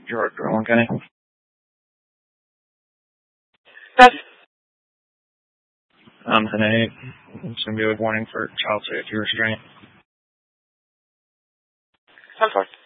George Rowan County. Yes. Today, it's going to be a warning for child safety restraint. I'm sorry.